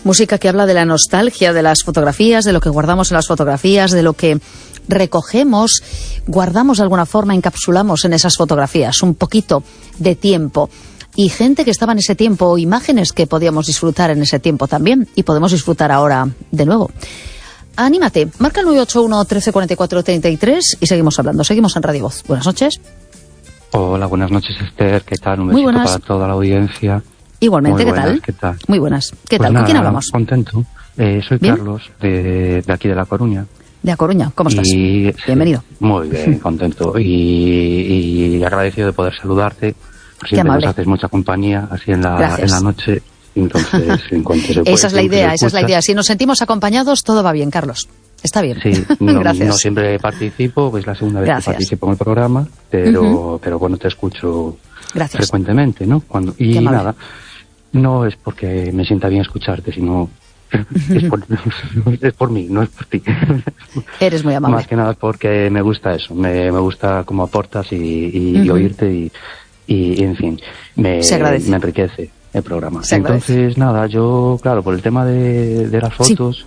Música que habla de la nostalgia de las fotografías, de lo que guardamos en las fotografías, de lo que recogemos, guardamos de alguna forma, encapsulamos en esas fotografías, un poquito de tiempo. Y gente que estaba en ese tiempo, imágenes que podíamos disfrutar en ese tiempo también, y podemos disfrutar ahora de nuevo. Anímate, marca el 981 13 44 33 y seguimos hablando, seguimos en Radio Voz. Buenas noches. Hola, buenas noches, Esther, ¿qué tal? Un Muy besito buenas. para toda la audiencia. Igualmente, Muy ¿qué buenas, tal? ¿qué tal? Muy buenas. ¿Qué Pues tal? ¿Con nada, quién hablamos? Contento. Soy ¿Bien? Carlos, de aquí de La Coruña. De A Coruña, ¿cómo estás? Y, Bienvenido. Sí, muy bien, contento. Y agradecido de poder saludarte. Siempre amable. nos haces mucha compañía, así en la noche. Entonces, en cuanto se puede, Esa es la siempre idea, se esa es la escucha. idea. Si nos sentimos acompañados, todo va bien, Carlos. Está bien. Sí, no, Gracias. no siempre participo, pues la segunda vez Gracias. que participo en el programa, pero bueno, te escucho Gracias. frecuentemente, ¿no? Qué amable. Nada, no es porque me sienta bien escucharte, sino es por mí, no es por ti. Eres muy amable. Más que nada porque me gusta eso, me gusta cómo aportas y oírte y en fin, Se agradece. me enriquece el programa. Se agradece. Entonces, nada, yo, claro, por el tema de las fotos,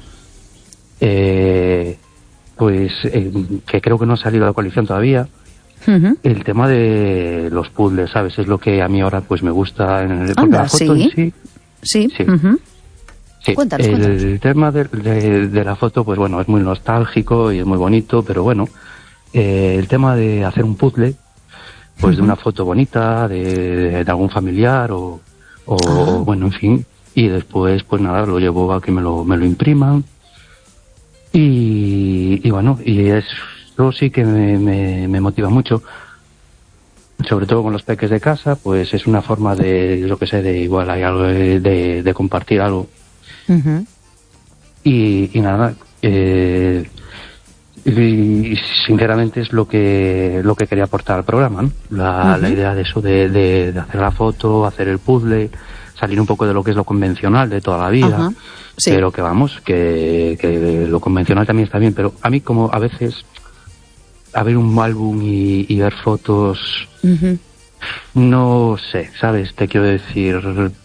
pues que creo que no ha salido la coalición todavía. El tema de los puzzles, ¿sabes? Es lo que a mí ahora pues me gusta porque Anda, la foto en sí. Sí. Sí. Sí, Cuéntanos, el cuéntanos. tema de la foto, pues bueno, es muy nostálgico y es muy bonito, pero bueno, el tema de hacer un puzzle, pues de una foto bonita, de algún familiar o bueno, en fin, y después, pues nada, lo llevo a que me lo impriman y bueno, y eso sí que me motiva mucho. Sobre todo con los peques de casa, pues es una forma de, yo que sé, de igual hay algo de compartir algo. Y nada, y sinceramente es lo que quería aportar al programa, ¿no? La idea de eso, de hacer la foto, hacer el puzzle, salir un poco de lo que es lo convencional de toda la vida. Sí. Pero que vamos, que lo convencional también está bien, pero a mí como a veces abrir un álbum y ver fotos, no sé, ¿sabes? Te quiero decir,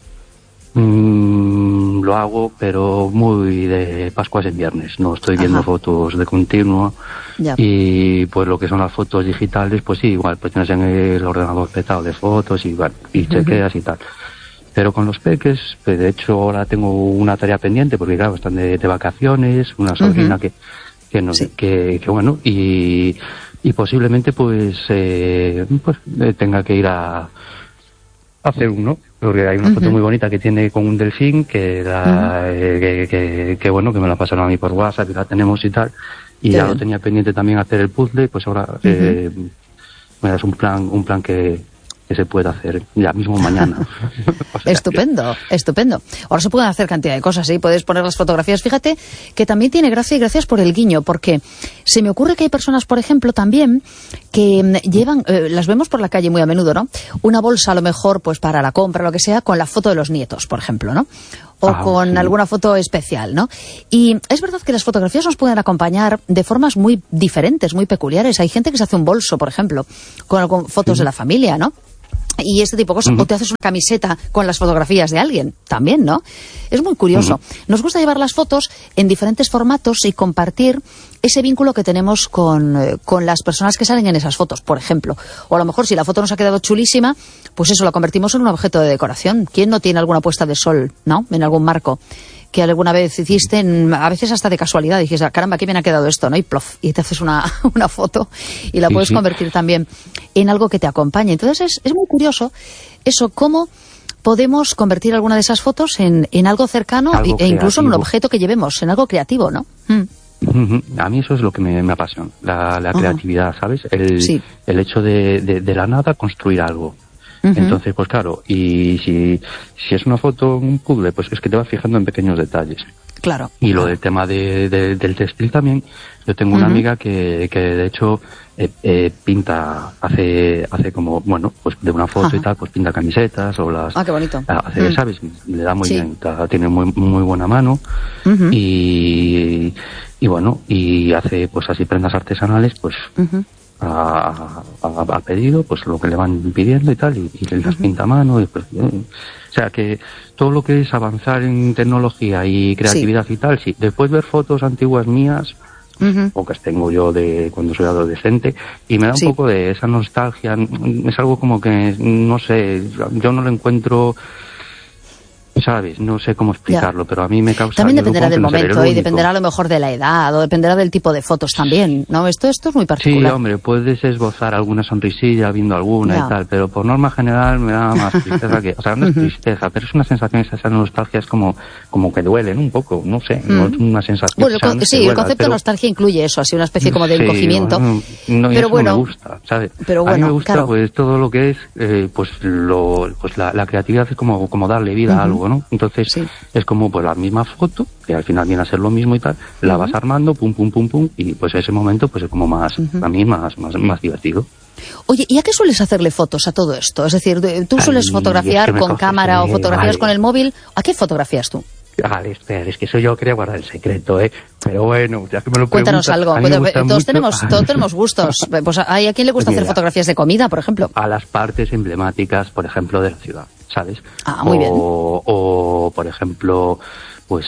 lo hago, pero muy de Pascuas en viernes, no estoy viendo fotos de continuo. Ya. Y pues lo que son las fotos digitales, pues sí, igual, pues tienes en el ordenador petado de fotos y chequeas y tal. Pero con los peques, pues de hecho ahora tengo una tarea pendiente, porque claro, están de vacaciones, una sobrina que bueno, y posiblemente pues tenga que ir a hacer uno, porque hay una foto muy bonita que tiene con un delfín que bueno, que me la pasaron a mí por WhatsApp y la tenemos y tal, y ya lo tenía pendiente también hacer el puzzle, pues ahora bueno, es un plan que se puede hacer ya mismo mañana. O sea, Estupendo, estupendo. Ahora se pueden hacer cantidad de cosas, ¿sí? Puedes poner las fotografías. Fíjate que también tiene gracia, y gracias por el guiño, porque se me ocurre que hay personas, por ejemplo, también que llevan, las vemos por la calle muy a menudo, ¿no? Una bolsa a lo mejor pues para la compra, lo que sea, con la foto de los nietos, por ejemplo, ¿no? O con alguna foto especial, ¿no? Y es verdad que las fotografías nos pueden acompañar de formas muy diferentes, muy peculiares. Hay gente que se hace un bolso, por ejemplo, con fotos de la familia, ¿no? Y este tipo de cosas, o te haces una camiseta con las fotografías de alguien, también, ¿no? Es muy curioso. Nos gusta llevar las fotos en diferentes formatos y compartir ese vínculo que tenemos con las personas que salen en esas fotos, por ejemplo. O a lo mejor si la foto nos ha quedado chulísima, pues eso, la convertimos en un objeto de decoración. ¿Quién no tiene alguna puesta de sol, ¿no? En algún marco que alguna vez hiciste, a veces hasta de casualidad, dijiste, caramba, qué bien ha quedado esto, ¿no? Y plof, y te haces una foto y la puedes convertir también en algo que te acompañe. Entonces es muy curioso eso, cómo podemos convertir alguna de esas fotos en algo cercano e incluso en un objeto que llevemos, en algo creativo, ¿no? A mí eso es lo que me apasiona, la creatividad, ¿sabes? El hecho de la nada construir algo. Entonces, pues claro, y si es una foto, un puzzle, pues es que te vas fijando en pequeños detalles. Claro. Y lo del tema del textil también, yo tengo una amiga que de hecho pinta, hace como, bueno, pues de una foto y tal, pues pinta camisetas o las... Ah, qué bonito. Hace, ¿sabes? Le da muy bien, tiene muy buena mano y bueno, y hace pues así prendas artesanales, pues a pedido, pues lo que le van pidiendo y tal, y las pinta a mano, y pues, o sea que todo lo que es avanzar en tecnología y creatividad y tal, sí. Después ver fotos antiguas mías, pocas tengo yo de cuando soy adolescente, y me da un poco de esa nostalgia, es algo como que, no sé, yo no lo encuentro, ¿sabes? No sé cómo explicarlo, pero a mí me causa... También dependerá del momento y dependerá a lo mejor de la edad o dependerá del tipo de fotos también, ¿no? Esto es muy particular. Sí, hombre, puedes esbozar alguna sonrisilla viendo alguna y tal, pero por norma general me da más tristeza que... O sea, no es tristeza, pero es una sensación, esa nostalgia es como que duelen un poco, no sé, no es una sensación... Bueno, el concepto de nostalgia incluye eso, así una especie como de encogimiento. No, pero bueno, me gusta, ¿sabes? Pero bueno, a mí me gusta pues todo lo que es la creatividad es como darle vida a algo, ¿no? Entonces es como pues la misma foto, que al final viene a ser lo mismo y tal, la vas armando, pum, pum, pum, pum, y pues ese momento pues es como más, a mí más divertido. Oye, ¿y a qué sueles hacerle fotos a todo esto? Es decir, ¿tú sueles fotografiar con cámara o fotografías con el móvil? ¿A qué fotografías tú? Vale, espera, es que eso yo quería guardar el secreto, pero bueno, ya que me lo cuéntanos algo. Todos tenemos gustos. Pues ¿hay a quién le gusta hacer fotografías de comida, por ejemplo? A las partes emblemáticas, por ejemplo, de la ciudad, ¿sabes? Muy bien. O por ejemplo, pues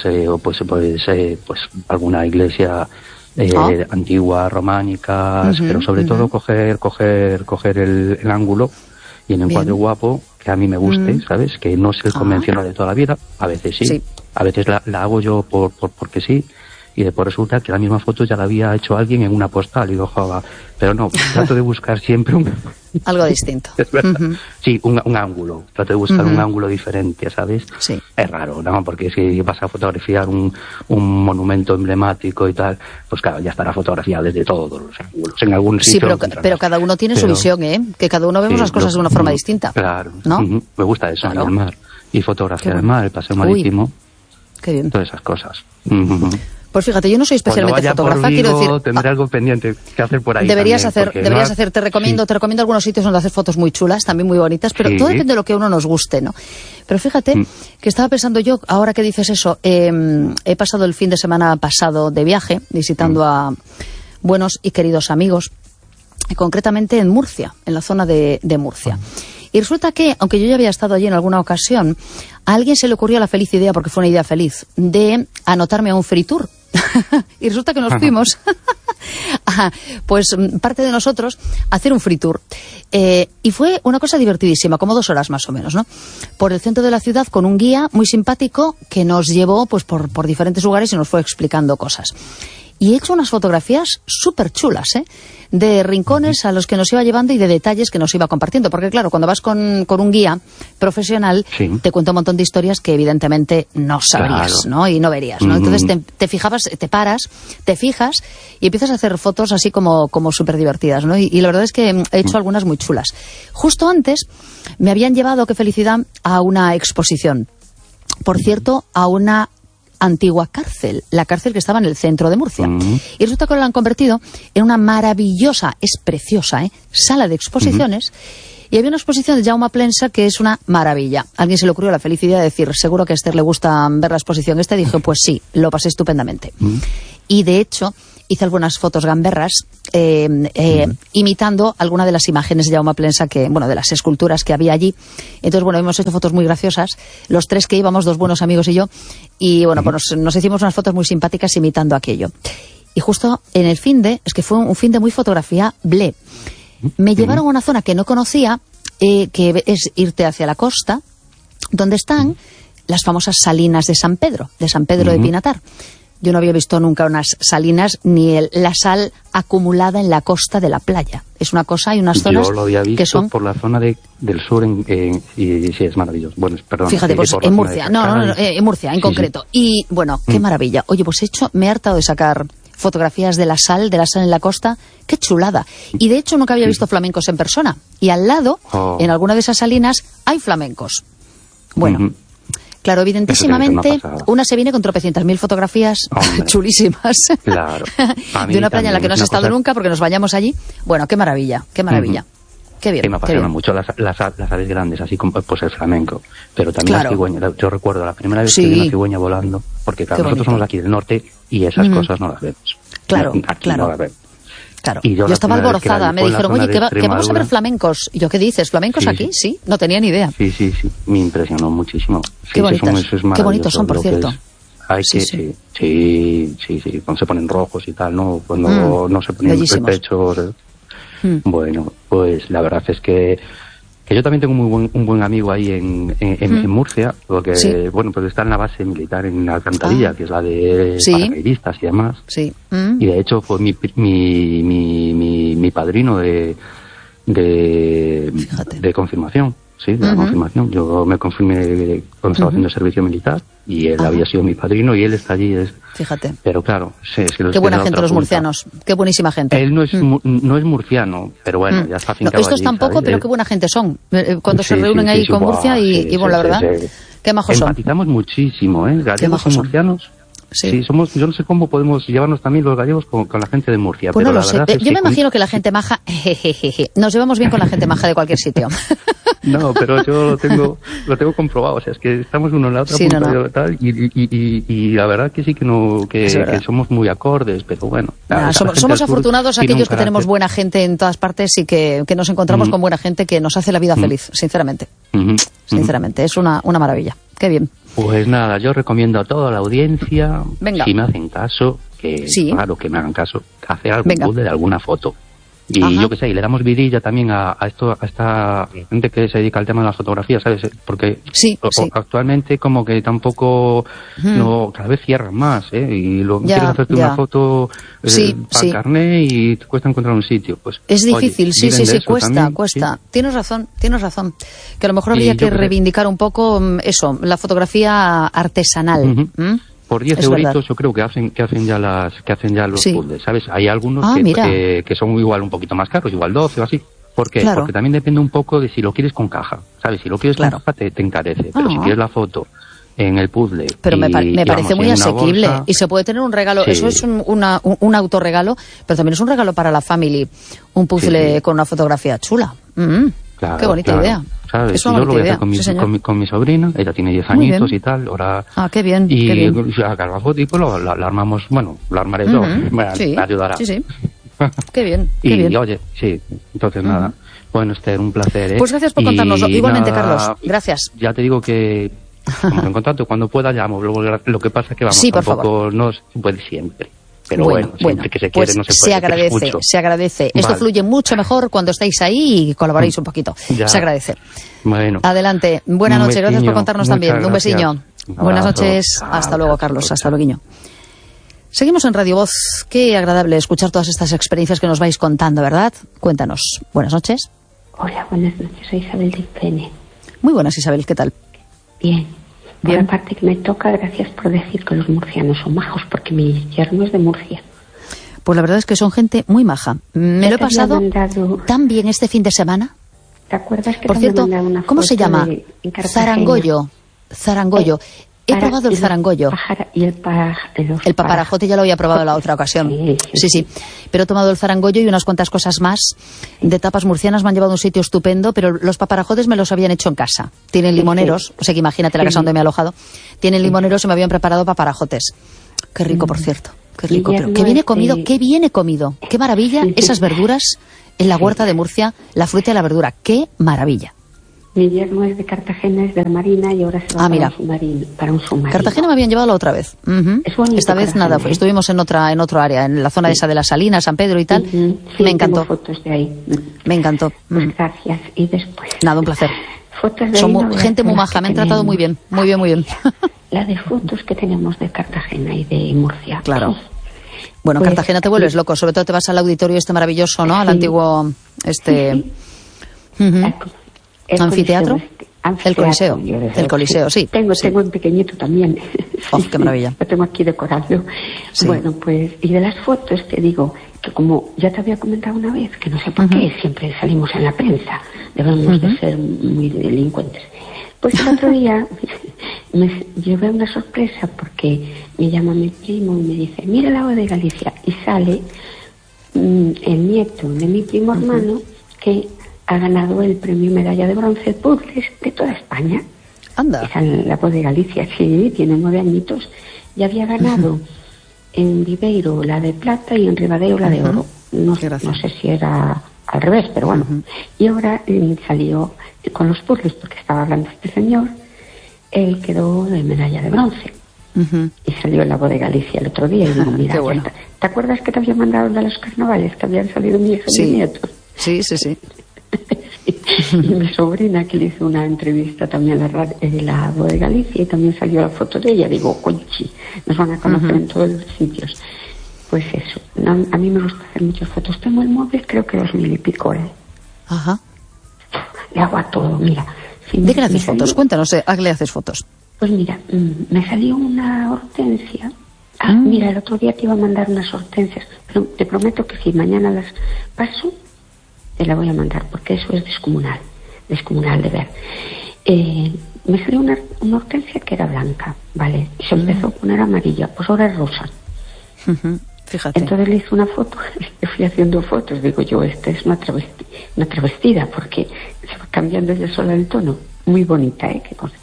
alguna iglesia antigua, románica, pero sobre todo coger el ángulo y en un cuadro guapo que a mí me guste, ¿sabes? Que no es el convencional de toda la vida, a veces sí. A veces la hago yo porque sí, y después resulta que la misma foto ya la había hecho alguien en una postal y digo, joder, pero no, trato de buscar siempre algo distinto. Es verdad. Sí, un ángulo, trato de buscar un ángulo diferente, ¿sabes? Sí. Es raro, ¿no? Porque si vas a fotografiar un monumento emblemático y tal, pues claro, ya estará fotografiado desde todos los ángulos, en algún sitio. Sí, pero cada uno tiene su visión, ¿eh? Que cada uno vemos las cosas de una forma distinta. Claro, ¿no? Me gusta eso, el mar, y fotografía del mar, el paseo marítimo. Qué bien. Todas esas cosas. Pues fíjate, yo no soy especialmente fotógrafa, quiero decir... Tendré algo pendiente que hacer por ahí. Deberías hacer, te recomiendo algunos sitios donde hacer fotos muy chulas, también muy bonitas, pero todo depende de lo que a uno nos guste, ¿no? Pero fíjate que estaba pensando yo, ahora que dices eso, he pasado el fin de semana pasado de viaje, visitando a buenos y queridos amigos, concretamente en Murcia, en la zona de Murcia. Y resulta que, aunque yo ya había estado allí en alguna ocasión, a alguien se le ocurrió la feliz idea, porque fue una idea feliz, de anotarme a un free tour. Y resulta que nos fuimos, pues parte de nosotros, a hacer un free tour. Y fue una cosa divertidísima, como 2 horas más o menos, ¿no? Por el centro de la ciudad, con un guía muy simpático que nos llevó pues por diferentes lugares y nos fue explicando cosas. Y he hecho unas fotografías súper chulas, de rincones a los que nos iba llevando y de detalles que nos iba compartiendo. Porque claro, cuando vas con un guía profesional, te cuenta un montón de historias que evidentemente no sabrías, ¿no? Y no verías, ¿no? Entonces te fijas y empiezas a hacer fotos así como súper divertidas, ¿no? Y la verdad es que he hecho algunas muy chulas. Justo antes me habían llevado, qué felicidad, a una exposición. Por cierto, a una antigua cárcel, la cárcel que estaba en el centro de Murcia. Y resulta que la han convertido en una maravillosa, es preciosa, sala de exposiciones. Y había una exposición de Jaume Plensa que es una maravilla. A alguien se le ocurrió la felicidad de decir, seguro que a Esther le gusta ver la exposición esta. Y dije, pues sí, lo pasé estupendamente. Y de hecho, hice algunas fotos gamberras imitando alguna de las imágenes de Jaume Plensa, de las esculturas que había allí. Entonces, hemos hecho fotos muy graciosas, los 3 que íbamos, 2 buenos amigos y yo, y pues nos hicimos unas fotos muy simpáticas imitando aquello. Y justo en el es que fue un fin de muy fotografía ble. Me llevaron a una zona que no conocía, que es irte hacia la costa, donde están las famosas salinas de San Pedro de Pinatar. Yo no había visto nunca unas salinas ni la sal acumulada en la costa de la playa. Es una cosa, hay unas zonas yo lo había visto que son... por la zona del sur y sí, es maravilloso. Bueno, perdón. Fíjate, pues en Murcia, en Murcia en concreto. Y qué maravilla. Oye, pues me he hartado de sacar fotografías de la sal en la costa. ¡Qué chulada! Y de hecho nunca había visto flamencos en persona. Y al lado, en alguna de esas salinas, hay flamencos. Bueno... Claro, evidentísimamente, una se viene con tropecientas mil fotografías chulísimas. Claro. De una playa en la que no has estado nunca porque nos bañamos allí. Bueno, qué maravilla, qué maravilla. Qué bien. Sí, me apasionan mucho las aves grandes, así como pues el flamenco. Pero también las cigüeñas. Yo recuerdo la primera vez que vi una cigüeña volando, porque claro, nosotros somos aquí del norte y esas cosas no las vemos. Claro, aquí no las vemos. Claro, Y yo la estaba primera vez que la alborozada, vi me fue en la dijeron, zona oye, de que vamos a ver Extremadura. flamencos. ¿Y yo qué dices? ¿Flamencos Sí, aquí? Sí, no tenía ni idea. Sí, me impresionó muchísimo. Qué bonitas, Eso es qué bonitos son, por lo que cierto. es. Hay Sí, que, sí. sí, cuando se ponen rojos y tal, ¿no? Cuando no se ponen bellísimos. pechos. Bueno, pues la verdad es que yo también tengo un buen amigo ahí en Murcia, porque, bueno, pues está en la base militar en Alcantarilla, que es la de paracaidistas y demás. Sí. Y de hecho fue mi padrino de confirmación. Sí, de la confirmación. Yo me confirmé cuando estaba haciendo servicio militar y él había sido mi padrino y él está allí. Fíjate. Pero claro, es que qué buena gente los murcianos, qué buenísima gente. Él no es murciano, pero bueno, ya está afincado estos allí, tampoco, ¿sabes? pero qué buena gente son. Cuando se reúnen ahí con Murcia y bueno, la verdad, qué majos son. Empatizamos muchísimo, gallegos y murcianos. Sí, yo no sé cómo podemos llevarnos también los gallegos con la gente de Murcia. Pues pero no lo sé. Yo me imagino que la gente maja, nos llevamos bien con la gente maja de cualquier sitio. No, pero yo lo tengo comprobado. O sea, es que estamos uno en la otra punta tal, y la verdad que sí que somos muy acordes, pero bueno. Somos afortunados aquellos que tenemos buena gente en todas partes y que nos encontramos con buena gente que nos hace la vida feliz, sinceramente. Sinceramente, es una maravilla. Qué bien. Pues nada, yo recomiendo a toda la audiencia, si me hacen caso, claro que me hagan caso, hacer algún puzzle de alguna foto. Y yo qué sé, y le damos vidilla también a esta gente que se dedica al tema de la fotografía, ¿sabes? Porque actualmente como que tampoco, cada vez cierran más, Y quieres hacerte una foto para carné y te cuesta encontrar un sitio. Pues es difícil, oye, cuesta. Tienes razón. Que a lo mejor habría que reivindicar un poco eso, la fotografía artesanal. Por 10 euritos yo creo que hacen ya los puzzles, ¿sabes? Hay algunos que son igual un poquito más caros, igual 12 o así. ¿Por qué? Claro. Porque también depende un poco de si lo quieres con caja, ¿sabes? Si lo quieres con caja te encarece, pero si quieres la foto en el puzzle. Pero me parece muy asequible y se puede tener un regalo. Eso es un autorregalo, pero también es un regalo para la family, un puzzle con una fotografía chula. Claro, qué bonita idea. ¿Sabes? Yo lo voy a hacer con mi sobrina, ella tiene 10 añitos y tal, ahora... qué bien, y qué bien. la foto y pues la armamos, bueno, la armaré yo, me ayudará. Sí. Qué bien, qué bien. Oye, entonces nada. Bueno, Esther, un placer, Pues gracias por contárnoslo. Igualmente, nada, Carlos, gracias. Ya te digo que estamos en contacto, cuando pueda llamo. Lo que pasa es que por favor. No se puede siempre. Pero bueno, siempre que se quiere pues no se puede. Se agradece. Esto fluye mucho mejor cuando estáis ahí y colaboráis un poquito. Se agradece. Bueno. Adelante. Buenas noches. Gracias por contarnos también. Un besillo. Buenas noches. Hasta luego, Carlos. Hasta luego. Seguimos en Radio Voz. Qué agradable escuchar todas estas experiencias que nos vais contando, ¿verdad? Cuéntanos. Buenas noches. Hola, buenas noches. Soy Isabel de Pene. Muy buenas, Isabel. ¿Qué tal? Bien. Por la parte que me toca, gracias por decir que los murcianos son majos, porque mi yerno es de Murcia. Pues la verdad es que son gente muy maja. Me lo he pasado tan bien este fin de semana. ¿Te acuerdas que por cierto, una ¿cómo se llama? Zarangoyo. He probado el zarangoyo. Y el paparajote ya lo había probado en la otra ocasión. Sí. Pero he tomado el zarangoyo y unas cuantas cosas más de tapas murcianas. Me han llevado a un sitio estupendo, pero los paparajotes me los habían hecho en casa. Tienen limoneros, o sea que imagínate la casa donde me he alojado. Tienen limoneros y me habían preparado paparajotes. Qué rico, por cierto. Qué rico. Pero qué viene comido. Qué maravilla esas verduras en la huerta de Murcia, la fruta y la verdura. Qué maravilla. Mi yerno es de Cartagena, es de la Marina y ahora se va para un submarino. Cartagena me habían llevado la otra vez. Es bonito. Esta vez nada, estuvimos en otro área, en la zona esa de la Salinas, San Pedro y tal. Me encantó. Tengo fotos de ahí. Me encantó. Pues gracias. Y después... Nada, un placer. Fotos de Son gente muy maja, me han tratado muy bien. Muy bien. La de fotos que tenemos de Cartagena y de Murcia. Claro. Bueno, pues, Cartagena te vuelves loco, sobre todo te vas al auditorio maravilloso, ¿no? Al antiguo anfiteatro. El Coliseo, sí. Tengo en pequeñito también. Qué maravilla. Lo tengo aquí decorado. Sí. Bueno, pues, y de las fotos te digo que como ya te había comentado una vez, que no sé por qué siempre salimos en la prensa, debemos de ser muy delincuentes. Pues el otro día me llevé una sorpresa porque me llama mi primo y me dice, mira la voz de Galicia, y sale el nieto de mi primo hermano que ha ganado el premio Medalla de Bronce Puzzles de toda España. Anda. Esa es la voz de Galicia, sí, tiene 9 añitos. Ya había ganado en Viveiro la de plata y en Ribadeo la de oro. no sé si era al revés, pero bueno. Y ahora salió con los puzzles, porque estaba hablando este señor, él quedó de medalla de bronce. Y salió en la Voz de Galicia el otro día y digo, mira, bueno. ¿Te acuerdas que te había mandado de los carnavales, que habían salido mi hija y mi nieto? Sí. Y mi sobrina, que le hizo una entrevista también en la Voz de Galicia, y también salió la foto de ella. Digo, conchi, nos van a conocer en todos los sitios. Pues eso, a mí me gusta hacer muchas fotos. Tengo el móvil, creo que 2000 y pico, Ajá. Le hago a todo, mira. ¿De qué le haces fotos? Cuéntanos, ¿a qué le haces fotos? Pues mira, me salió una hortensia. Mira, el otro día te iba a mandar unas hortensias, pero te prometo que si mañana las paso, te la voy a mandar, porque eso es descomunal de ver. Me salió una hortensia que era blanca, ¿vale? Y se empezó a poner amarilla, pues ahora es rosa. Fíjate. Entonces le hice una foto, le fui haciendo fotos, digo yo, esta es una travestida, porque se va cambiando ella sola el tono. Muy bonita, que conste.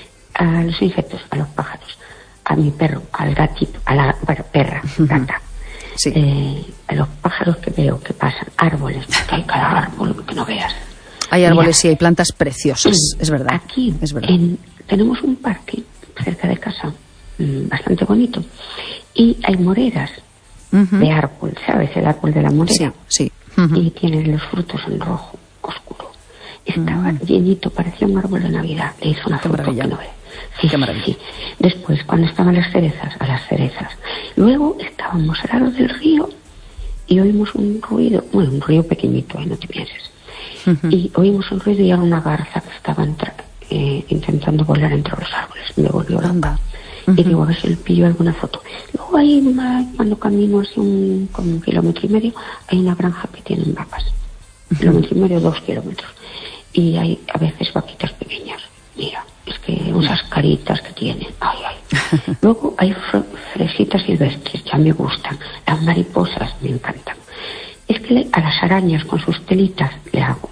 A los insectos, a los pájaros, a mi perro, al gatito, a la perra, gata. Sí. A los pájaros que veo que pasan, árboles, porque hay cada árbol que no veas. Hay árboles y hay plantas preciosas, es verdad. Aquí es verdad. Tenemos un parque cerca de casa, bastante bonito, y hay moreras de árbol, ¿sabes? El árbol de la morera. Sí. Y tiene los frutos en rojo, oscuro. Estaba llenito, parecía un árbol de Navidad. Le hizo una foto que no ve. Sí, qué maravilla. Sí. Después, cuando estaban las cerezas, a las cerezas. Luego estábamos al lado del río y oímos un ruido, bueno, un río pequeñito, no te pienses. Y oímos un ruido y era una garza que estaba intentando volar entre los árboles. Me volvió loca. Y digo, a ver si le pillo alguna foto. Luego hay cuando camino así como 1,5 kilómetros, hay una granja que tienen vacas. 1,5 kilómetros, 2 kilómetros. Y hay a veces vaquitas pequeñas. Mira, es que unas caritas que tienen. Ay. Luego hay fresitas silvestres, ya me gustan. Las mariposas me encantan. Es que a las arañas con sus telitas le hago.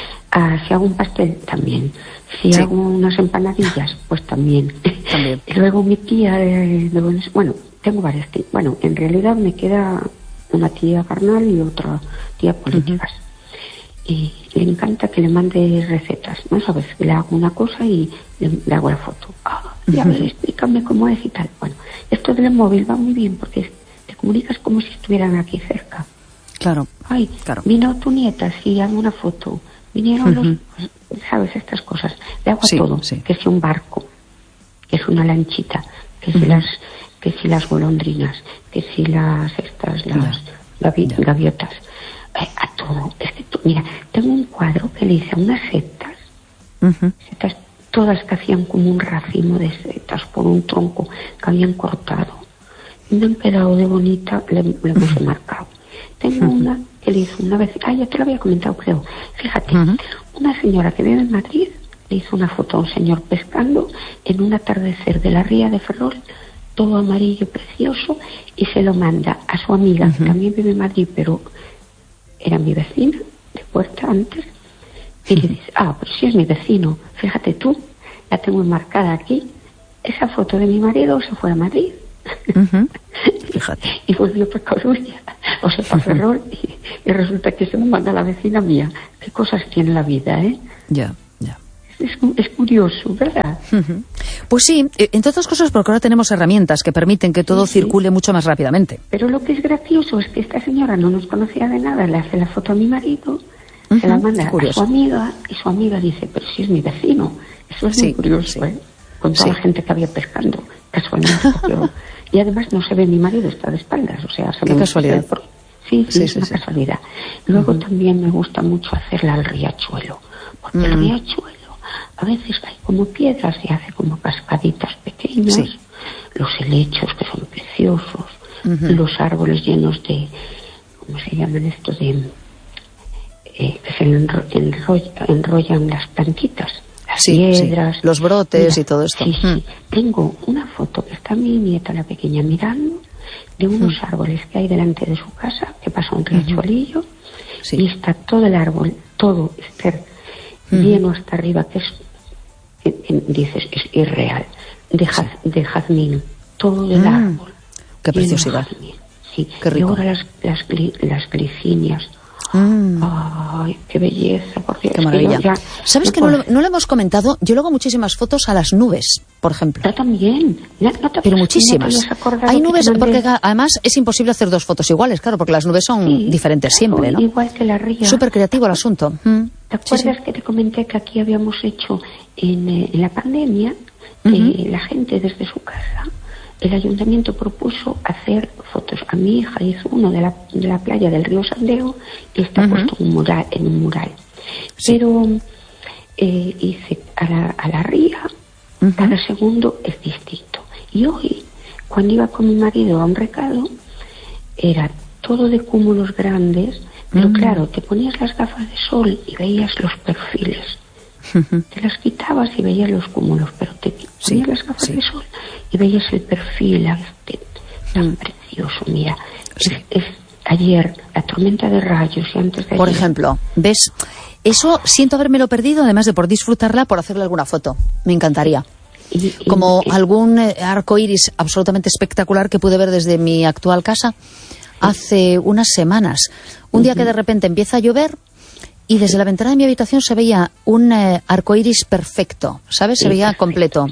Si hago un pastel, también. Si hago unas empanadillas, pues también. Y luego mi tía bueno, tengo varias tías. Bueno, en realidad me queda una tía carnal y otra tía políticas. Y le encanta que le mande recetas, ¿no? Sabes, le hago una cosa y le hago la foto. Ya ves, explícame cómo es y tal. Bueno, esto del móvil va muy bien porque te comunicas como si estuvieran aquí cerca. Claro. Vino tu nieta, sí, hago una foto. Vinieron los, ¿sabes? Estas cosas. Le hago a todo. Que si un barco, que si una lanchita, que si las golondrinas, que si las gaviotas. A todo. Mira, tengo un cuadro que le hice a unas setas, setas todas que hacían como un racimo de setas por un tronco que habían cortado. Y me han quedado de bonita, le hemos marcado. Tengo una que le hizo una vez, ya te lo había comentado, creo. Fíjate, una señora que vive en Madrid le hizo una foto a un señor pescando en un atardecer de la ría de Ferrol, todo amarillo precioso, y se lo manda a su amiga, que también vive en Madrid, pero era mi vecina de puerta antes, y le dice, pues si es mi vecino, fíjate tú, la tengo enmarcada aquí, esa foto de mi marido se fue a Madrid. Fíjate. Y volvió para Coruña, o sea, para Ferrol, y resulta que se lo manda a la vecina mía. Qué cosas tiene la vida, Ya. Es curioso, ¿verdad? Pues sí, entre otras cosas porque ahora tenemos herramientas que permiten que todo circule mucho más rápidamente. Pero lo que es gracioso es que esta señora no nos conocía de nada, le hace la foto a mi marido, se la manda a su amiga, y su amiga dice, pero si es mi vecino. Eso es muy curioso, con toda la gente que había pescando, casualmente. Y además no se ve mi marido, está de espaldas, o sea, se qué casualidad. Sí, es una casualidad. Luego también me gusta mucho hacerla al riachuelo, porque el riachuelo a veces hay como piedras y hace como cascaditas pequeñas, los helechos que son preciosos, los árboles llenos de, ¿cómo se llaman estos? Que se enrollan las plantitas, las piedras, los brotes y todo esto. Sí. Tengo una foto que está mi nieta, la pequeña, mirando de unos árboles que hay delante de su casa, que pasa un riachuelillo, y está todo el árbol, todo lleno hasta arriba, que dices, es irreal, de jazmín, todo el árbol. Qué preciosidad. Sí. Qué rico. Y ahora las glicinias. Ay, qué belleza, por Dios. Qué maravilla. ¿Sabes que no lo hemos comentado? Yo luego muchísimas fotos a las nubes, por ejemplo. Yo también. Pero muchísimas. Hay nubes, porque además es imposible hacer 2 fotos iguales, claro, porque las nubes son diferentes siempre, ¿no? Igual que la ría. Súper creativo el asunto. ¿Te acuerdas que te comenté que aquí habíamos hecho en la pandemia, la gente desde su casa, el ayuntamiento propuso hacer fotos? A mi hija hizo uno de la playa del río Sandeo y está puesto en un mural. Pero hice a la ría, cada segundo es distinto. Y hoy, cuando iba con mi marido a un recado, era todo de cúmulos grandes, pero claro, te ponías las gafas de sol y veías los perfiles. Te las quitabas y veías los cúmulos, pero te ponías las gafas de sol y veías el perfil tan precioso. Mira, es ayer la tormenta de rayos y antes de por ayer. ejemplo, ¿ves? Eso siento habérmelo perdido, además de por disfrutarla, por hacerle alguna foto. Me encantaría. Como algún arco iris absolutamente espectacular que pude ver desde mi actual casa hace unas semanas. Un día que de repente empieza a llover y desde la ventana de mi habitación se veía un arco iris perfecto, ¿sabes? Se veía completo.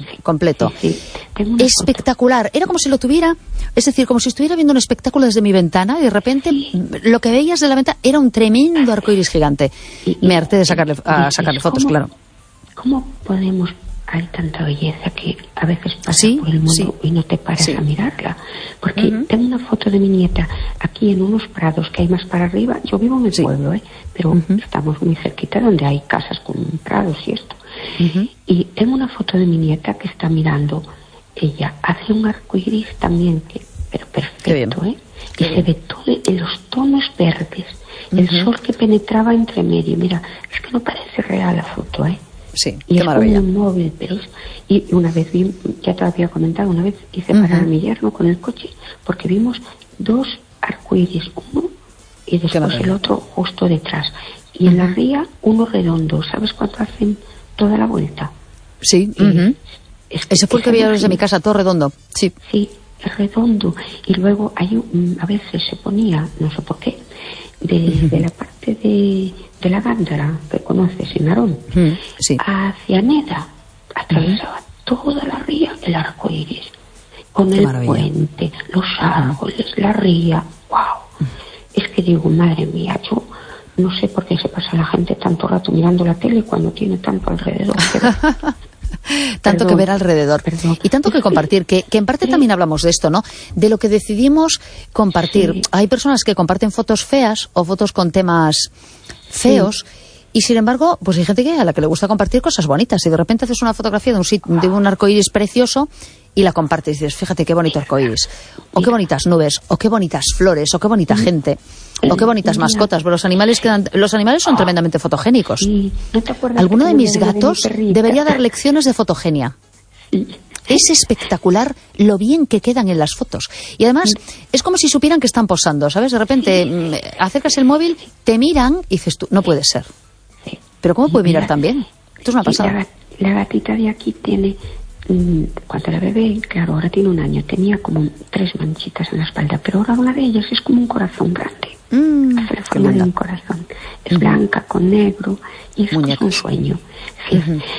Espectacular. Era como si lo tuviera, es decir, como si estuviera viendo un espectáculo desde mi ventana y de repente lo que veías de la ventana era un tremendo arco iris gigante. Me harté de sacarle fotos, claro. ¿Cómo podemos...? Hay tanta belleza que a veces pasa por el mundo y no te paras a mirarla. Porque tengo una foto de mi nieta aquí en unos prados que hay más para arriba. Yo vivo en el pueblo, pero estamos muy cerquita donde hay casas con prados y esto. Y tengo una foto de mi nieta que está mirando. Ella hace un arco iris también, pero perfecto, y se ve todo en los tonos verdes. El sol que penetraba entre medio. Mira, es que no parece real la foto, Sí, y qué maravilla. Como un móvil, pero y una vez ya te había comentado, una vez hice parar a mi yerno con el coche porque vimos 2 arcoíris, uno y después el otro justo detrás. Y en la ría uno redondo. ¿Sabes cuánto hacen toda la vuelta? Sí. Ese fue el que vi desde mi casa, todo redondo. Sí. Sí, es redondo. Y luego a veces se ponía, no sé por qué, de la parte de la Gándara, que conoces, en Narón, hacia Neda, atravesaba toda la ría el arco iris, con el puente, los árboles, la ría. ¡Wow! Es que digo, madre mía, yo no sé por qué se pasa la gente tanto rato mirando la tele cuando tiene tanto alrededor. Tanto que ver alrededor y tanto que compartir, que en parte también hablamos de esto, ¿no? De lo que decidimos compartir. Hay personas que comparten fotos feas o fotos con temas feos y sin embargo, pues hay gente a la que le gusta compartir cosas bonitas y de repente haces una fotografía de un arcoíris precioso y la compartes y dices, fíjate qué bonito arcoíris, o qué bonitas nubes, o qué bonitas flores, o qué bonita gente, o qué bonitas mascotas. Pero los animales son tremendamente fotogénicos. ¿No te acuerdas? Alguno de mis gatos debería dar lecciones de fotogenia. Es espectacular lo bien que quedan en las fotos. Y además, es como si supieran que están posando, ¿sabes? De repente acercas el móvil, te miran y dices tú, no puede ser. Pero ¿cómo puede mirar tan bien? Esto es una pasada. La gatita de aquí tiene... Cuando la bebé, claro, ahora tiene 1 año, tenía como 3 manchitas en la espalda, pero ahora una de ellas es como un corazón grande. Hace la forma de un corazón. Es blanca con negro y es como un sueño. Sí.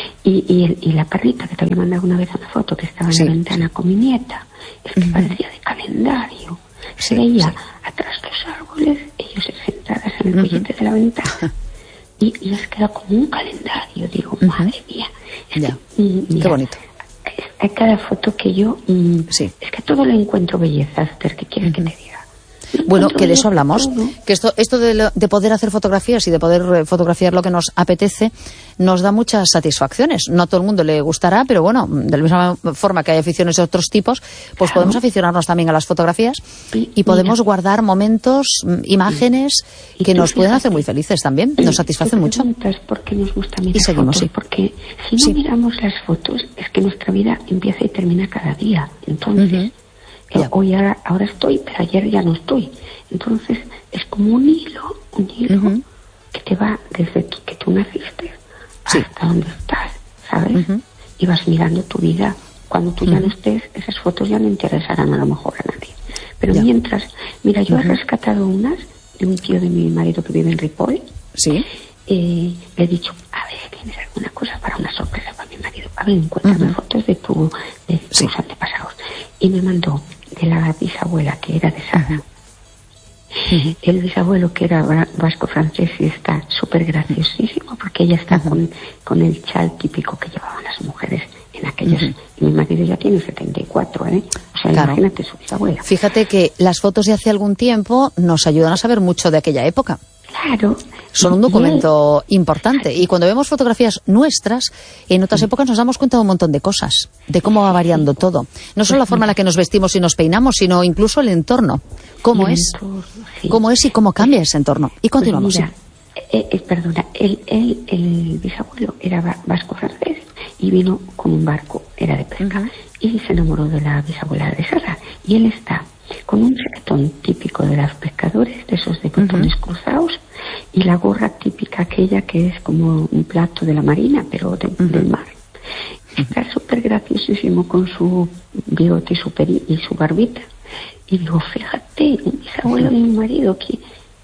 Y la perrita que te había mandado una vez una foto que estaba en la ventana con mi nieta, es que parecía de calendario. Se veía atrás los árboles, ellos sentadas en el pollete de la ventana. Y es que era como un calendario. Digo, madre mía. Qué bonito. Hay cada foto que yo... Es que todo le encuentro belleza, Esther, ¿qué quieres que te diga? Bueno, que de eso hablamos, que esto de poder hacer fotografías y de poder fotografiar lo que nos apetece nos da muchas satisfacciones. No a todo el mundo le gustará, pero bueno, de la misma forma que hay aficiones de otros tipos, pues podemos aficionarnos también a las fotografías y podemos guardar momentos, imágenes que nos pueden hacer muy felices también, nos satisfacen mucho. ¿Por qué nos gusta mirar y seguimos, fotos? Porque si no miramos las fotos, es que nuestra vida empieza y termina cada día. Entonces... Hoy ahora estoy, pero ayer ya no estoy. Entonces es como un hilo que te va desde que tú naciste hasta donde estás, ¿sabes? Y vas mirando tu vida. Cuando tú ya no estés, esas fotos ya no interesarán a lo mejor a nadie. Pero mientras, mira, yo he rescatado unas de un tío de mi marido que vive en Ripoll. Sí. Le he dicho, a ver, ¿tienes alguna cosa para una sorpresa para mi marido? A ver, encuéntrame fotos de tus antepasados. Y me mandó de la bisabuela, que era de Sara. El bisabuelo, que era vasco-francés, y está súper graciosísimo, porque ella está con el chal típico que llevaban las mujeres en aquellos. Y mi marido ya tiene 74, ¿eh? O sea, claro. Imagínate su bisabuela. Fíjate que las fotos de hace algún tiempo nos ayudan a saber mucho de aquella época. Claro. Son un documento importante. Y cuando vemos fotografías nuestras, en otras épocas nos damos cuenta de un montón de cosas, de cómo va variando todo. No solo la forma en la que nos vestimos y nos peinamos, sino incluso el entorno. ¿Cómo es? ¿Cómo es y cómo cambia ese entorno? Y continuamos. Pues mira, perdona, el bisabuelo era vasco-francés y vino con un barco, era de pesca, y se enamoró de la bisabuela de Sara. Y él está con un chaquetón típico de los pescadores, de esos de botones cruzados, y la gorra típica aquella que es como un plato de la marina, pero del mar. Está súper graciosísimo con su bigote y su barbita. Y digo, fíjate, un bisabuelo de mi marido que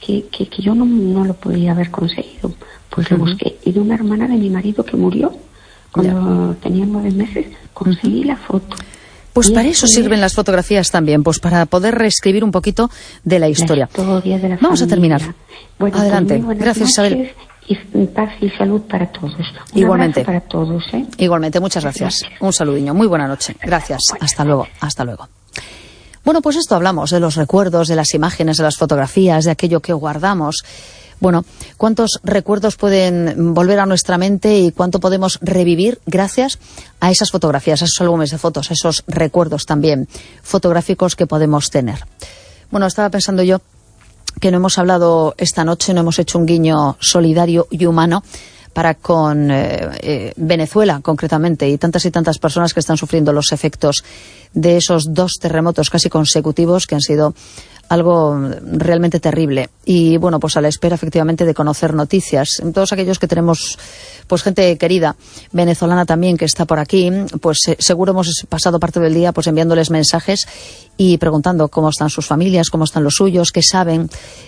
yo no lo podía haber conseguido. Pues lo busqué. Y de una hermana de mi marido que murió cuando tenía 9 meses, conseguí la foto. Pues para eso sirven las fotografías también, pues para poder reescribir un poquito de la historia. Vamos a terminar. Bueno, adelante. Pues Gracias, Isabel. Y paz y salud para todos. Igualmente. Para todos, ¿eh? Igualmente, muchas gracias. Un saludiño. Muy buena noche. Gracias. Hasta luego. Hasta luego. Bueno, pues esto hablamos de los recuerdos, de las imágenes, de las fotografías, de aquello que guardamos. Bueno, ¿cuántos recuerdos pueden volver a nuestra mente y cuánto podemos revivir gracias a esas fotografías, a esos álbumes de fotos, a esos recuerdos también fotográficos que podemos tener? Bueno, estaba pensando yo que no hemos hablado esta noche, no hemos hecho un guiño solidario y humano para con Venezuela concretamente y tantas personas que están sufriendo los efectos de esos 2 terremotos casi consecutivos que han sido algo realmente terrible. Y bueno, pues a la espera efectivamente de conocer noticias. Todos aquellos que tenemos pues gente querida venezolana también que está por aquí, pues seguro hemos pasado parte del día pues enviándoles mensajes y preguntando cómo están sus familias, cómo están los suyos, qué saben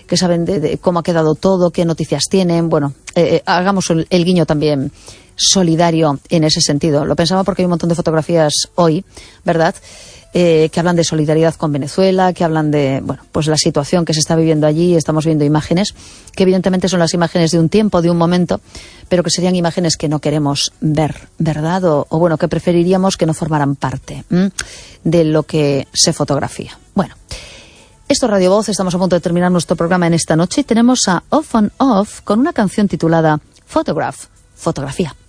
de cómo ha quedado todo, qué noticias tienen. Bueno, hagamos el guiño también solidario en ese sentido. Lo pensaba porque hay un montón de fotografías hoy, ¿verdad?, que hablan de solidaridad con Venezuela, que hablan de, bueno, pues la situación que se está viviendo allí. Estamos viendo imágenes que evidentemente son las imágenes de un tiempo, de un momento, pero que serían imágenes que no queremos ver, ¿verdad? O bueno, que preferiríamos que no formaran parte de lo que se fotografía. Bueno, esto es Radio Voz, estamos a punto de terminar nuestro programa en esta noche y tenemos a Off on Off con una canción titulada Photograph, fotografía.